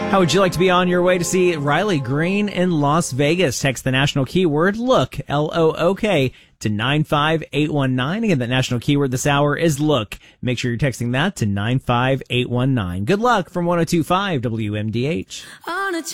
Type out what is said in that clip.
How would you like to be on your way to see Riley Green in Las Vegas? Text the national keyword LOOK, LOOK, to 95819. Again, that national keyword this hour is LOOK. Make sure you're texting that to 95819. Good luck from 102.5 WMDH.